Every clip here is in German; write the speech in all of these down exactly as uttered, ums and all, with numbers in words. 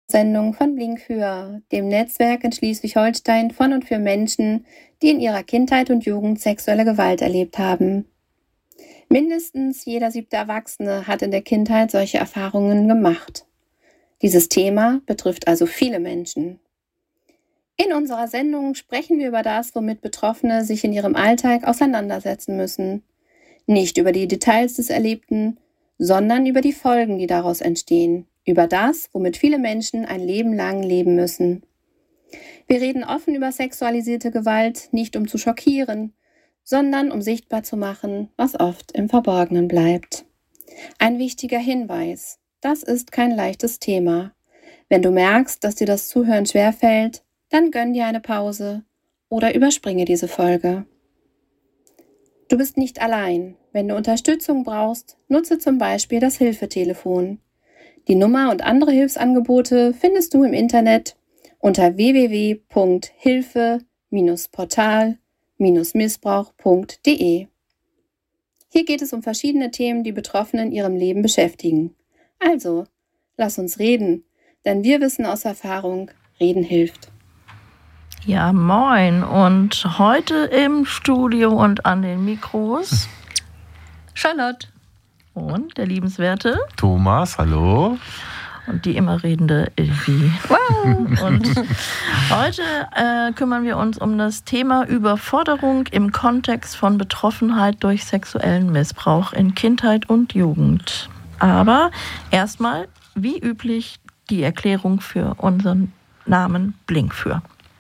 Sendung von Blink für, dem Netzwerk in Schleswig-Holstein von und für Menschen, die in ihrer Kindheit und Jugend sexuelle Gewalt erlebt haben. Mindestens jeder siebte Erwachsene hat in der Kindheit solche Erfahrungen gemacht. Dieses Thema betrifft also viele Menschen. In unserer Sendung sprechen wir über das, womit Betroffene sich in ihrem Alltag auseinandersetzen müssen. Nicht über die Details des Erlebten, sondern über die Folgen, die daraus entstehen. Über das, womit viele Menschen ein Leben lang leben müssen. Wir reden offen über sexualisierte Gewalt, nicht um zu schockieren, sondern um sichtbar zu machen, was oft im Verborgenen bleibt. Ein wichtiger Hinweis: Das ist kein leichtes Thema. Wenn du merkst, dass dir das Zuhören schwerfällt, dann gönn dir eine Pause oder überspringe diese Folge. Du bist nicht allein. Wenn du Unterstützung brauchst, nutze zum Beispiel das Hilfetelefon. Die Nummer und andere Hilfsangebote findest du im Internet unter w w w punkt hilfe Portal Missbrauch punkt d e. Hier geht es um verschiedene Themen, die Betroffene in ihrem Leben beschäftigen. Also, lass uns reden, denn wir wissen aus Erfahrung, reden hilft. Ja, moin. Und heute im Studio und an den Mikros Charlotte. Und der liebenswerte Thomas, hallo. Und die immer redende Ilvi. Wow. Und heute äh, kümmern wir uns um das Thema Überforderung im Kontext von Betroffenheit durch sexuellen Missbrauch in Kindheit und Jugend. Aber erstmal, wie üblich, die Erklärung für unseren Namen Blink für.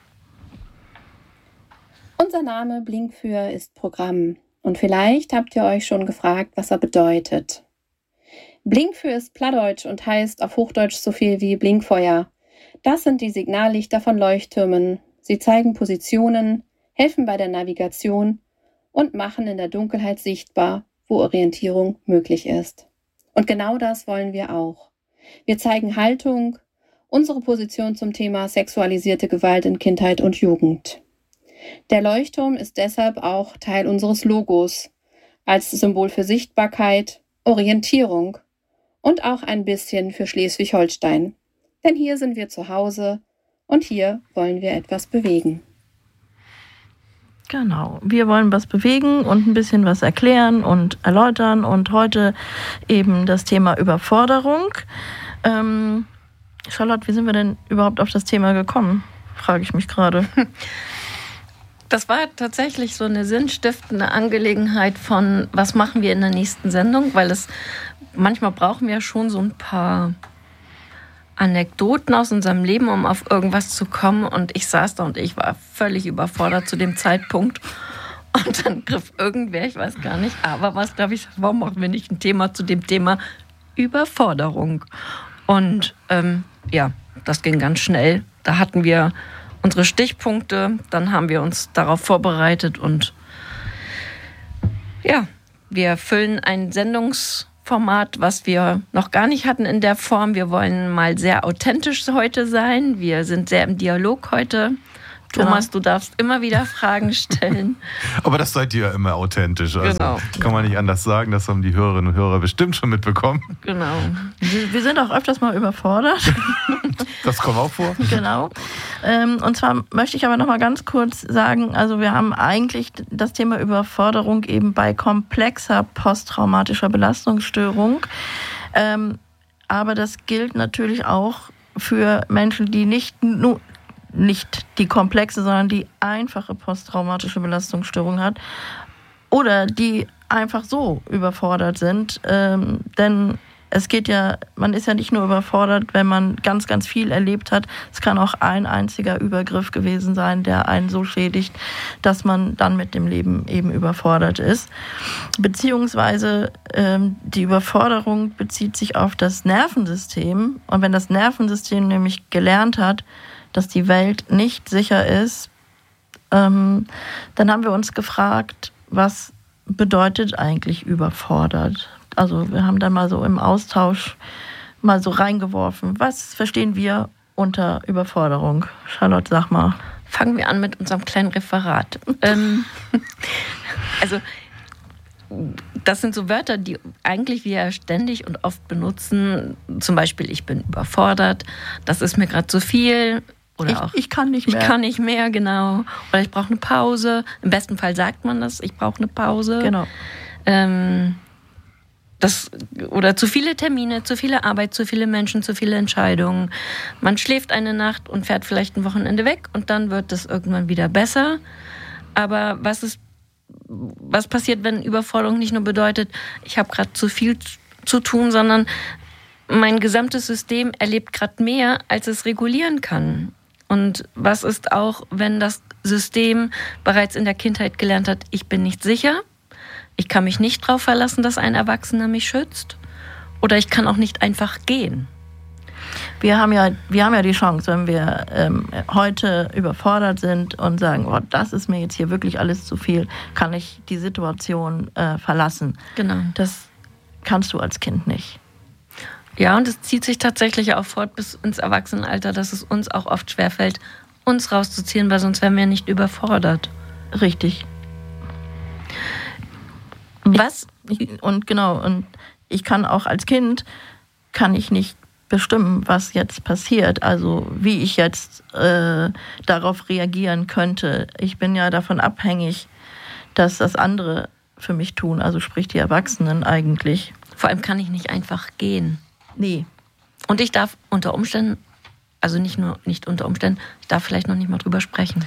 Unser Name Blink für ist Programm. Und vielleicht habt ihr euch schon gefragt, was er bedeutet. Blink für ist Plattdeutsch und heißt auf Hochdeutsch so viel wie Blinkfeuer. Das sind die Signallichter von Leuchttürmen. Sie zeigen Positionen, helfen bei der Navigation und machen in der Dunkelheit sichtbar, wo Orientierung möglich ist. Und genau das wollen wir auch. Wir zeigen Haltung, unsere Position zum Thema sexualisierte Gewalt in Kindheit und Jugend. Der Leuchtturm ist deshalb auch Teil unseres Logos, als Symbol für Sichtbarkeit, Orientierung und auch ein bisschen für Schleswig-Holstein. Denn hier sind wir zu Hause und hier wollen wir etwas bewegen. Genau, wir wollen was bewegen und ein bisschen was erklären und erläutern und heute eben das Thema Überforderung. Ähm, Charlotte, wie sind wir denn überhaupt auf das Thema gekommen? Frage ich mich gerade. Das war tatsächlich so eine sinnstiftende Angelegenheit von, was machen wir in der nächsten Sendung, weil es manchmal brauchen wir schon so ein paar Anekdoten aus unserem Leben, um auf irgendwas zu kommen. Und ich saß da und ich war völlig überfordert zu dem Zeitpunkt. Und dann griff irgendwer, ich weiß gar nicht, aber was, glaube ich, warum machen wir nicht ein Thema zu dem Thema Überforderung? Und ähm, ja, das ging ganz schnell. Da hatten wir unsere Stichpunkte, dann haben wir uns darauf vorbereitet und ja, wir füllen ein Sendungsformat, was wir noch gar nicht hatten in der Form. Wir wollen mal sehr authentisch heute sein. Wir sind sehr im Dialog heute. Thomas, du darfst immer wieder Fragen stellen. Aber das seid ihr ja immer authentisch. Also genau. Kann man nicht anders sagen. Das haben die Hörerinnen und Hörer bestimmt schon mitbekommen. Genau. Wir sind auch öfters mal überfordert. Das kommt auch vor. Genau. Und zwar möchte ich aber noch mal ganz kurz sagen, also wir haben eigentlich das Thema Überforderung eben bei komplexer posttraumatischer Belastungsstörung. Aber das gilt natürlich auch für Menschen, die nicht nur nicht die komplexe, sondern die einfache posttraumatische Belastungsstörung hat oder die einfach so überfordert sind. Ähm, denn es geht ja, man ist ja nicht nur überfordert, wenn man ganz, ganz viel erlebt hat. Es kann auch ein einziger Übergriff gewesen sein, der einen so schädigt, dass man dann mit dem Leben eben überfordert ist. Beziehungsweise ähm, die Überforderung bezieht sich auf das Nervensystem. Und wenn das Nervensystem nämlich gelernt hat, dass die Welt nicht sicher ist, ähm, dann haben wir uns gefragt, was bedeutet eigentlich überfordert? Also wir haben dann mal so im Austausch mal so reingeworfen, was verstehen wir unter Überforderung? Charlotte, sag mal. Fangen wir an mit unserem kleinen Referat. ähm, also das sind so Wörter, die eigentlich wir ständig und oft benutzen. Zum Beispiel, ich bin überfordert, das ist mir gerade zu viel. Oder ich, auch, ich kann nicht mehr. Ich kann nicht mehr, genau. Oder ich brauche eine Pause. Im besten Fall sagt man das, ich brauche eine Pause. Genau. Ähm, das, oder zu viele Termine, zu viele Arbeit, zu viele Menschen, zu viele Entscheidungen. Man schläft eine Nacht und fährt vielleicht ein Wochenende weg und dann wird es irgendwann wieder besser. Aber was ist Was passiert, wenn Überforderung nicht nur bedeutet, ich habe gerade zu viel zu tun, sondern mein gesamtes System erlebt gerade mehr, als es regulieren kann? Und was ist auch, wenn das System bereits in der Kindheit gelernt hat, ich bin nicht sicher, ich kann mich nicht darauf verlassen, dass ein Erwachsener mich schützt, oder ich kann auch nicht einfach gehen? Wir haben ja, wir haben ja die Chance, wenn wir ähm, heute überfordert sind und sagen, oh, das ist mir jetzt hier wirklich alles zu viel, kann ich die Situation äh, verlassen. Genau. Das kannst du als Kind nicht. Ja, und es zieht sich tatsächlich auch fort bis ins Erwachsenenalter, dass es uns auch oft schwerfällt, uns rauszuziehen, weil sonst wären wir nicht überfordert. Richtig. Was? Ich, und genau, und ich kann auch als Kind, kann ich nicht bestimmen, was jetzt passiert, also wie ich jetzt äh, darauf reagieren könnte. Ich bin ja davon abhängig, dass das andere für mich tun, also sprich die Erwachsenen eigentlich. Vor allem kann ich nicht einfach gehen. Nee. Und ich darf unter Umständen, also nicht nur nicht unter Umständen, ich darf vielleicht noch nicht mal drüber sprechen.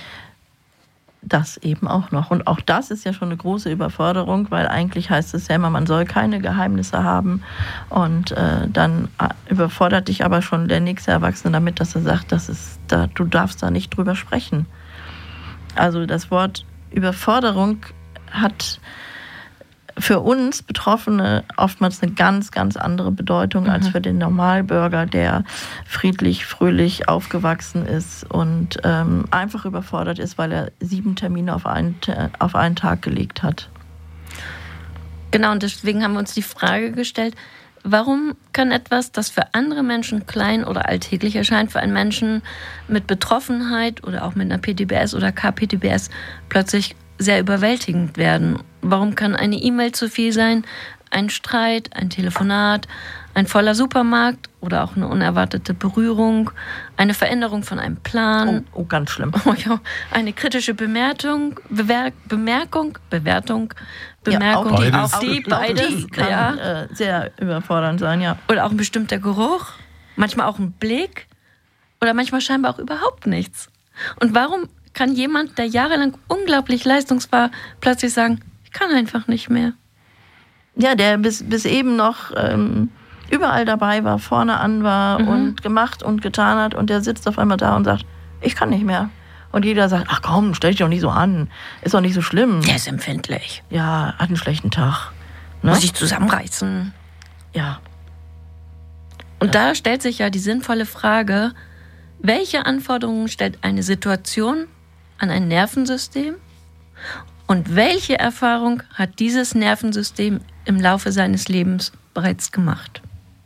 Das eben auch noch. Und auch das ist ja schon eine große Überforderung, weil eigentlich heißt es ja immer, man soll keine Geheimnisse haben. Und äh, dann überfordert dich aber schon der nächste Erwachsene damit, dass er sagt, das ist da, du darfst da nicht drüber sprechen. Also das Wort Überforderung hat für uns Betroffene oftmals eine ganz, ganz andere Bedeutung mhm. als für den Normalbürger, der friedlich, fröhlich aufgewachsen ist und ähm, einfach überfordert ist, weil er sieben Termine auf einen, auf einen Tag gelegt hat. Genau, und deswegen haben wir uns die Frage gestellt, warum kann etwas, das für andere Menschen klein oder alltäglich erscheint, für einen Menschen mit Betroffenheit oder auch mit einer P T B S oder K P T B S plötzlich sehr überwältigend werden? Warum kann eine E-Mail zu viel sein, ein Streit, ein Telefonat, ein voller Supermarkt oder auch eine unerwartete Berührung, eine Veränderung von einem Plan? Oh, oh ganz schlimm. Oh ja, eine kritische Bemerkung, Bewer- Bemerkung, Bewertung, Bemerkung, ja, auch die, die, auch die, beides, Die kann ja. äh, sehr überfordernd sein, ja. Oder auch ein bestimmter Geruch, manchmal auch ein Blick oder manchmal scheinbar auch überhaupt nichts. Und warum kann jemand, der jahrelang unglaublich leistungsfähig war, plötzlich sagen, ich kann einfach nicht mehr? Ja, der bis, bis eben noch ähm, überall dabei war, vorne an war mhm. und gemacht und getan hat und der sitzt auf einmal da und sagt, ich kann nicht mehr. Und jeder sagt, ach komm, stell dich doch nicht so an, ist doch nicht so schlimm. Der ist empfindlich. Ja, hat einen schlechten Tag. Ne? Muss sich zusammenreißen. Ja. Und da stellt sich ja die sinnvolle Frage, welche Anforderungen stellt eine Situation an ein Nervensystem und welche Erfahrung hat dieses Nervensystem im Laufe seines Lebens bereits gemacht?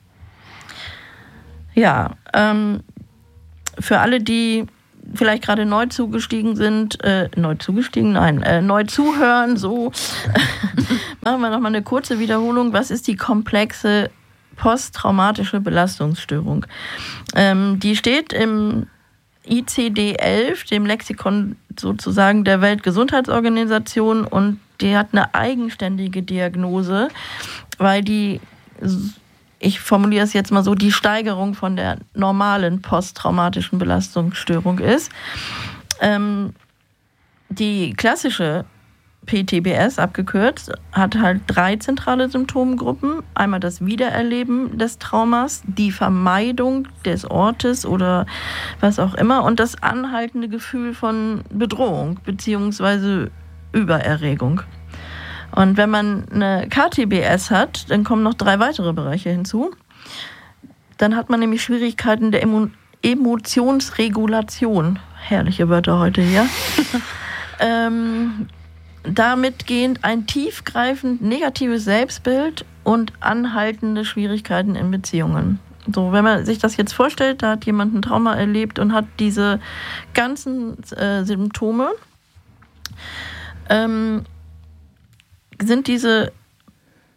Ja, ähm, für alle, die vielleicht gerade neu zugestiegen sind, äh, neu zugestiegen, nein, äh, neu zuhören, so, machen wir nochmal eine kurze Wiederholung. Was ist die komplexe posttraumatische Belastungsstörung? Ähm, die steht im I C D elf, dem Lexikon sozusagen der Weltgesundheitsorganisation, und die hat eine eigenständige Diagnose, weil die, ich formuliere es jetzt mal so, die Steigerung von der normalen posttraumatischen Belastungsstörung ist. Ähm, die klassische P T B S, abgekürzt, hat halt drei zentrale Symptomgruppen. Einmal das Wiedererleben des Traumas, die Vermeidung des Ortes oder was auch immer und das anhaltende Gefühl von Bedrohung bzw. Übererregung. Und wenn man eine K T B S hat, dann kommen noch drei weitere Bereiche hinzu. Dann hat man nämlich Schwierigkeiten der Emo- Emotionsregulation. Herrliche Wörter heute hier. ähm, Damit gehend ein tiefgreifend negatives Selbstbild und anhaltende Schwierigkeiten in Beziehungen. So, wenn man sich das jetzt vorstellt, da hat jemand ein Trauma erlebt und hat diese ganzen äh, Symptome, ähm, sind diese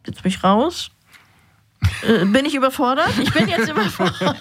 jetzt bin ich raus. Äh, bin ich überfordert? Ich bin jetzt überfordert.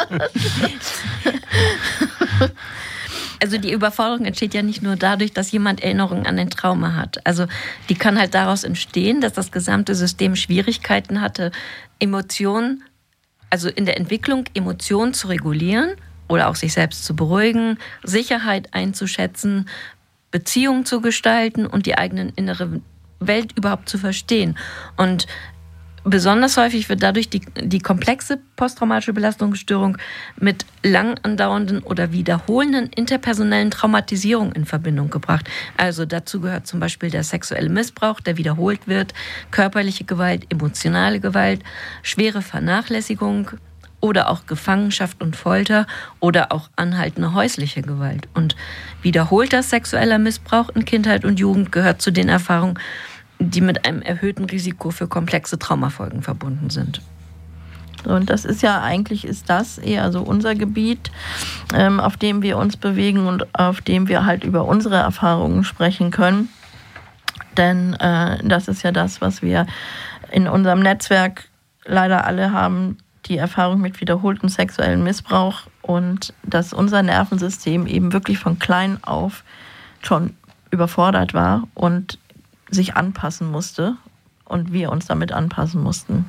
Also die Überforderung entsteht ja nicht nur dadurch, dass jemand Erinnerungen an ein Trauma hat. Also die kann halt daraus entstehen, dass das gesamte System Schwierigkeiten hatte, Emotionen, also in der Entwicklung Emotionen zu regulieren oder auch sich selbst zu beruhigen, Sicherheit einzuschätzen, Beziehungen zu gestalten und die eigene innere Welt überhaupt zu verstehen. Und besonders häufig wird dadurch die, die komplexe posttraumatische Belastungsstörung mit lang andauernden oder wiederholenden interpersonellen Traumatisierungen in Verbindung gebracht. Also dazu gehört zum Beispiel der sexuelle Missbrauch, der wiederholt wird, körperliche Gewalt, emotionale Gewalt, schwere Vernachlässigung oder auch Gefangenschaft und Folter oder auch anhaltende häusliche Gewalt. Und wiederholter sexueller Missbrauch in Kindheit und Jugend gehört zu den Erfahrungen, die mit einem erhöhten Risiko für komplexe Traumafolgen verbunden sind. Und das ist ja eigentlich, ist das eher so unser Gebiet, ähm, auf dem wir uns bewegen und auf dem wir halt über unsere Erfahrungen sprechen können. Denn äh, das ist ja das, was wir in unserem Netzwerk leider alle haben, die Erfahrung mit wiederholtem sexuellen Missbrauch und dass unser Nervensystem eben wirklich von klein auf schon überfordert war und sich anpassen musste und wir uns damit anpassen mussten.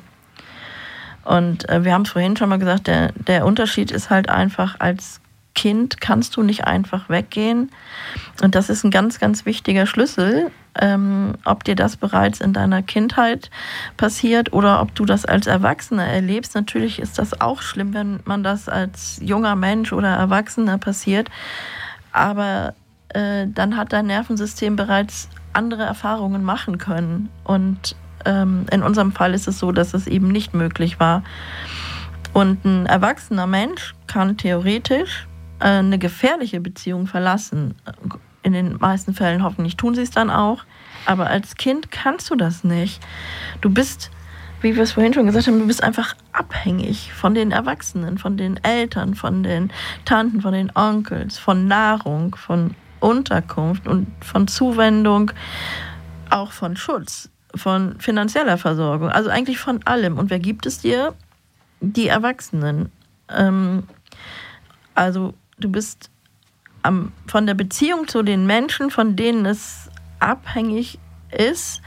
Und äh, wir haben es vorhin schon mal gesagt, der, der Unterschied ist halt einfach, als Kind kannst du nicht einfach weggehen. Und das ist ein ganz, ganz wichtiger Schlüssel, ähm, ob dir das bereits in deiner Kindheit passiert oder ob du das als Erwachsener erlebst. Natürlich ist das auch schlimm, wenn man das als junger Mensch oder Erwachsener passiert. Aber äh, dann hat dein Nervensystem bereits andere Erfahrungen machen können. Und ähm, in unserem Fall ist es so, dass es eben nicht möglich war. Und ein erwachsener Mensch kann theoretisch äh, eine gefährliche Beziehung verlassen. In den meisten Fällen hoffentlich tun sie es dann auch. Aber als Kind kannst du das nicht. Du bist, wie wir es vorhin schon gesagt haben, du bist einfach abhängig von den Erwachsenen, von den Eltern, von den Tanten, von den Onkels, von Nahrung, von Unterkunft und von Zuwendung, auch von Schutz, von finanzieller Versorgung, also eigentlich von allem. Und wer gibt es dir? Die Erwachsenen. Ähm, also du bist am, von der Beziehung zu den Menschen, von denen es abhängig ist,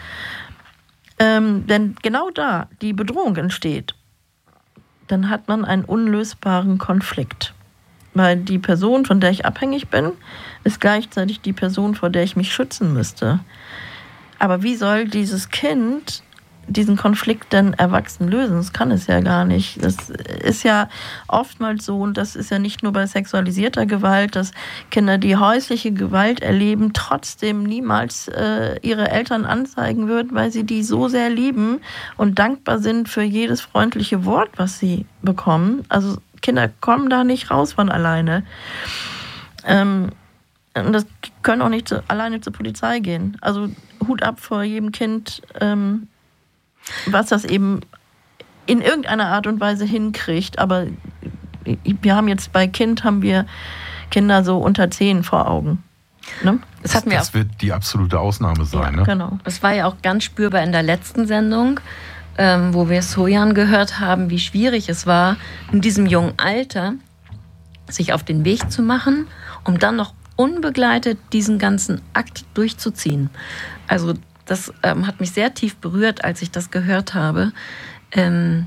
ähm, denn genau da die Bedrohung entsteht, dann hat man einen unlösbaren Konflikt. Weil die Person, von der ich abhängig bin, ist gleichzeitig die Person, vor der ich mich schützen müsste. Aber wie soll dieses Kind diesen Konflikt denn erwachsen lösen? Das kann es ja gar nicht. Das ist ja oftmals so, und das ist ja nicht nur bei sexualisierter Gewalt, dass Kinder, die häusliche Gewalt erleben, trotzdem niemals äh, ihre Eltern anzeigen würden, weil sie die so sehr lieben und dankbar sind für jedes freundliche Wort, was sie bekommen. Also Kinder kommen da nicht raus von alleine. Ähm, und das können auch nicht zu, alleine zur Polizei gehen. Also Hut ab vor jedem Kind, ähm, was das eben in irgendeiner Art und Weise hinkriegt. Aber wir haben jetzt bei Kind, haben wir Kinder so unter zehn vor Augen. Ne? Das, das, das wird die absolute Ausnahme sein. Ja, ne? Genau. Das war ja auch ganz spürbar in der letzten Sendung, ähm, wo wir Sojan gehört haben, wie schwierig es war, in diesem jungen Alter sich auf den Weg zu machen, um dann noch unbegleitet diesen ganzen Akt durchzuziehen. Also das ähm, hat mich sehr tief berührt, als ich das gehört habe. Ähm,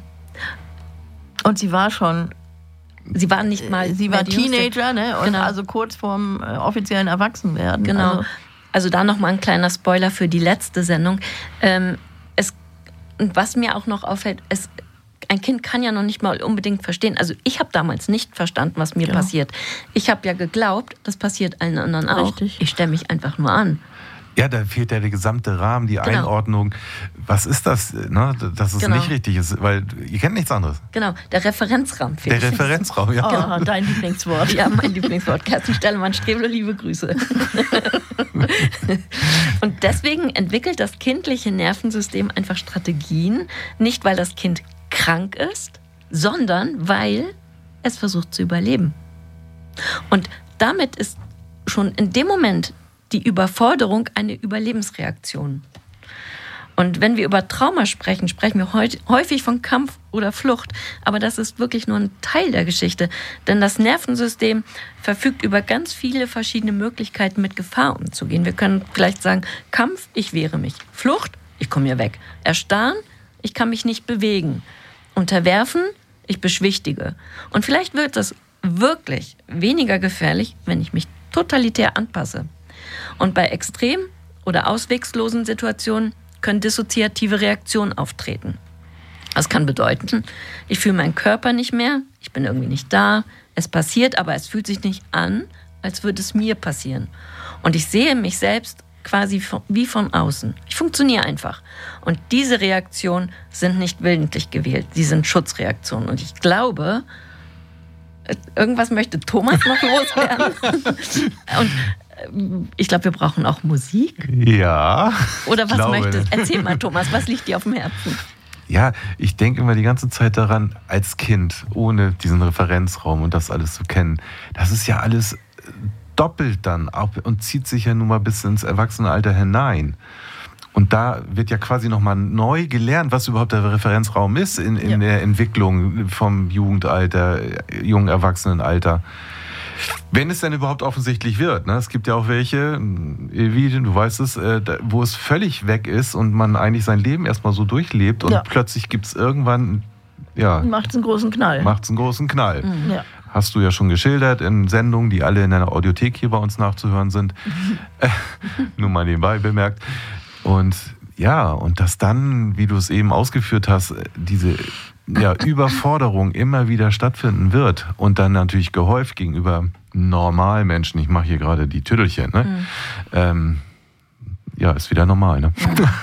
und sie war schon... Sie war nicht mal... Sie war Teenager, ne? Und genau. Also kurz vorm äh, offiziellen Erwachsenwerden. Genau. Also, also da nochmal ein kleiner Spoiler für die letzte Sendung. Ähm, es, was mir auch noch auffällt, es... Ein Kind kann ja noch nicht mal unbedingt verstehen. Also ich habe damals nicht verstanden, was mir genau. passiert. Ich habe ja geglaubt, das passiert allen anderen auch. Richtig. Ich stelle mich einfach nur an. Ja, da fehlt ja der gesamte Rahmen, die genau. Einordnung. Was ist das, ne? Dass es genau. nicht richtig ist, weil ihr kennt nichts anderes. Genau, der Referenzraum fehlt. Der Referenzraum, ja. Oh, genau. Dein Lieblingswort. Ja, mein Lieblingswort. Kerstin Stellmann-Strebler, liebe Grüße. Und deswegen entwickelt das kindliche Nervensystem einfach Strategien, nicht weil das Kind krank ist, sondern weil es versucht zu überleben. Und damit ist schon in dem Moment die Überforderung eine Überlebensreaktion. Und Und wenn wir über Trauma sprechen, sprechen wir häufig von Kampf oder Flucht. Aber das ist wirklich nur ein Teil der Geschichte. Denn das Nervensystem verfügt über ganz viele verschiedene Möglichkeiten, mit Gefahr umzugehen. Wir können vielleicht sagen, Kampf, ich wehre mich. Flucht, ich komme hier weg. Erstarren, ich kann mich nicht bewegen. Unterwerfen, ich beschwichtige. Und vielleicht wird es wirklich weniger gefährlich, wenn ich mich totalitär anpasse. Und bei extrem oder auswegslosen Situationen können dissoziative Reaktionen auftreten. Das kann bedeuten, ich fühle meinen Körper nicht mehr, ich bin irgendwie nicht da, es passiert, aber es fühlt sich nicht an, als würde es mir passieren. Und ich sehe mich selbst quasi wie von außen. Ich funktioniere einfach. Und diese Reaktionen sind nicht willentlich gewählt, sie sind Schutzreaktionen. Und ich glaube, irgendwas möchte Thomas noch loswerden. Und ich glaube, wir brauchen auch Musik. Ja. Oder was möchtest du? Erzähl mal, Thomas, was liegt dir auf dem Herzen? Ja, ich denke immer die ganze Zeit daran, als Kind, ohne diesen Referenzraum und das alles zu kennen. Das ist ja alles doppelt dann und zieht sich ja nun mal bis ins Erwachsenenalter hinein. Und da wird ja quasi nochmal neu gelernt, was überhaupt der Referenzraum ist in, in ja. der Entwicklung vom Jugendalter, jungen Erwachsenenalter. Wenn es denn überhaupt offensichtlich wird. Ne? Es gibt ja auch welche, wie du weißt es, wo es völlig weg ist und man eigentlich sein Leben erstmal so durchlebt und ja. plötzlich gibt es irgendwann, ja... Macht es einen großen Knall. Macht es einen großen Knall. Mhm. Ja. Hast du ja schon geschildert in Sendungen, die alle in einer Audiothek hier bei uns nachzuhören sind. Mhm. Nur mal nebenbei bemerkt. Und ja, und dass dann, wie du es eben ausgeführt hast, diese... ja, Überforderung immer wieder stattfinden wird und dann natürlich gehäuft gegenüber Normalmenschen, ich mache hier gerade die Tüdelchen, ne? Mhm. Ähm, ja, ist wieder normal, ne?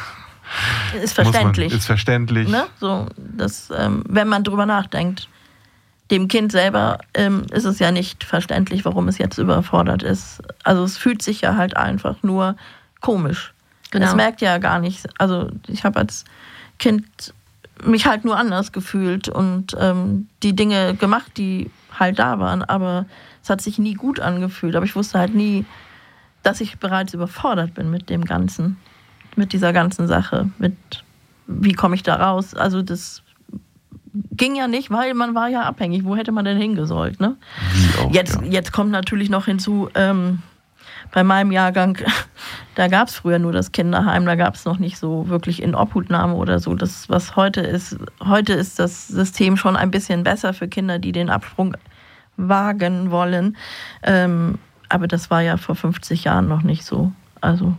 Mhm. Ist verständlich. Man, ist verständlich. Ne? So, dass, ähm, wenn man drüber nachdenkt, dem Kind selber ähm, ist es ja nicht verständlich, warum es jetzt überfordert ist. Also es fühlt sich ja halt einfach nur komisch. Genau. Es merkt ja gar nicht, also ich habe als Kind mich halt nur anders gefühlt und ähm, die Dinge gemacht, die halt da waren, aber es hat sich nie gut angefühlt. Aber ich wusste halt nie, dass ich bereits überfordert bin mit dem Ganzen, mit dieser ganzen Sache, mit wie komme ich da raus. Also das ging ja nicht, weil man war ja abhängig. Wo hätte man denn hingesollt? Ne? Auch, jetzt, ja. jetzt kommt natürlich noch hinzu, ähm, bei meinem Jahrgang, da gab es früher nur das Kinderheim, da gab es noch nicht so wirklich in Obhutnahme oder so. Das, was heute ist, heute ist das System schon ein bisschen besser für Kinder, die den Absprung wagen wollen. Ähm, aber das war ja vor fünfzig Jahren noch nicht so. Also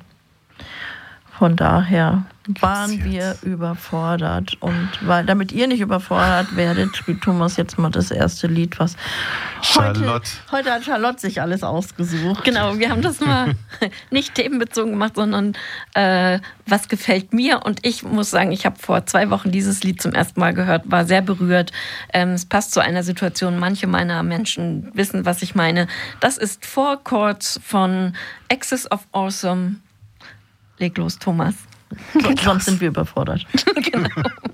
von daher waren wir überfordert. Und weil, damit ihr nicht überfordert werdet, spielt Thomas jetzt mal das erste Lied, was Charlotte. Heute, heute hat Charlotte sich alles ausgesucht. Genau, wir haben das mal nicht themenbezogen gemacht, sondern äh, was gefällt mir. Und ich muss sagen, ich habe vor zwei Wochen dieses Lied zum ersten Mal gehört, war sehr berührt. Ähm, es passt zu einer Situation, manche meiner Menschen wissen, was ich meine. Das ist Four Chords von Axis of Awesome. Leg los, Thomas. Sonst sind wir überfordert. Genau.